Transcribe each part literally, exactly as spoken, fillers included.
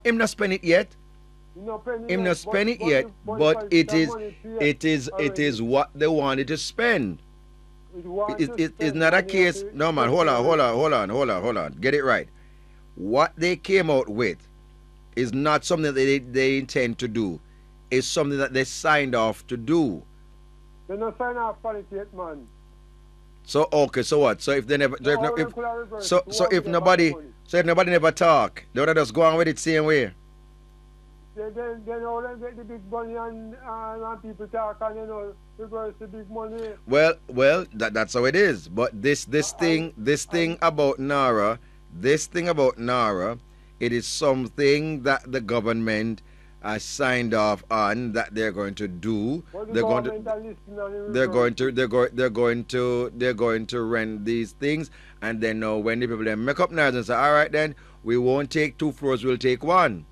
Him not spend it yet. You know, penny Him yet, not but spend it but yet. the but the But price it of is, money here it is, it already. is what they wanted to spend. It want It, to it, it's spend not a and they have case. to No man, spend it hold on, hold already. on, hold on, hold on, hold on. Get it right. What they came out with is not something that they, they intend to do. It's something that they signed off to do. They not sign off on it yet, man. So okay, so what? So if they never, So so if, no- how if them could have reversed so it? Who so want to if get back the nobody, money? so if nobody never talk, they would just go on with it same way. Then, then, then how them get the big money and, and, and people talk and, you know, reverse the big money. Well, well, that that's how it is. But this this And, thing, this thing and about Nara, this thing about Nara, it is something that the government has signed off on that they're going to do. what the They're going to government are listening and they they're reverse going to it. they're going they're going to they're going to rent these things, and then now when the people then make up nerves and say, all right, then we won't take two floors, we'll take one.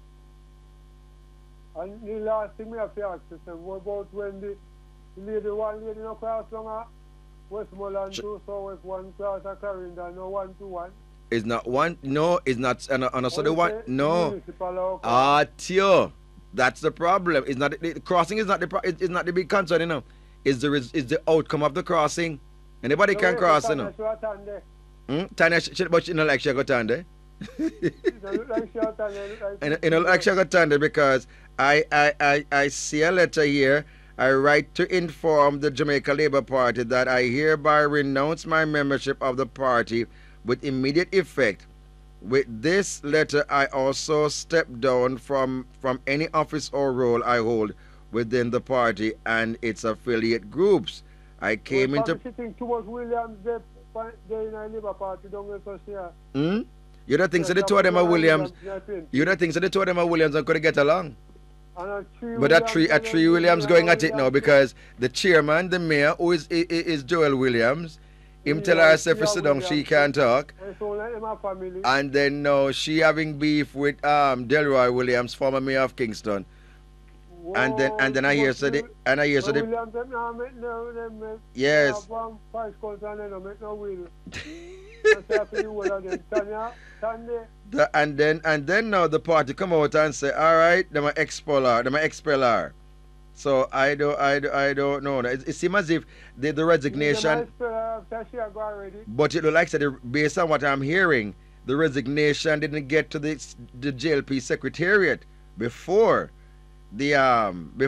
And the last thing we have to ask is, what about when the, the lady, one lady no cross along at Westmoreland too, so if one cross a Clarendon, no one to one. It's not one. No, it's not. And and also Or the you one. say No. municipal or cross. Ah, Tio. That's the problem. It's not the, the crossing is not the pro- it- it's not the big concern, you know. It's the res- it's the outcome of the crossing. Anybody So can wait, cross, so you know. Tanya should attend there. Hmm? Tanya, she, she- but she not like she got Tanya. It don't look like she attend there, look like And she you know, see like her. she got Tanya because I, I I I see a letter here. I write to inform the Jamaica Labour Party that I hereby renounce my membership of the party with immediate effect. With this letter, I also step down from, from any office or role I hold within the party and its affiliate groups. I Well, came into. probably sitting towards Williams there, fi- there in a Labour Party, don't get us here. Hmm? You don't think Yeah, so? The two of Thomas them are one and Williams. Williams, I think. You don't think so? The two of them are Williams and could get along. And a three But that Williams three, a and three then the Williams mayor going at it now Williams too. because the chairman, the mayor, who is is, is Joel Williams, him tell Yeah, herself to Tia sit down, she Williams can't too. talk. And so like them a family. And then now she having beef with um Delroy Williams, former mayor of Kingston. And then and Whoa, then I hear but so the the, and I hear so but the Williams them now make no, them make, they yes. have one price cut and they don't make no will. That's after you will of them. Tanya, Tanya, The, and then and then now the party come out and say, all right, them a expel her, them a expel her. So I don't I, don't- I don't know. It, it seems as if the, the them resignation, a spell after she a go already. but it look like said based on what I'm hearing, the resignation didn't get to the the J L P secretariat before the um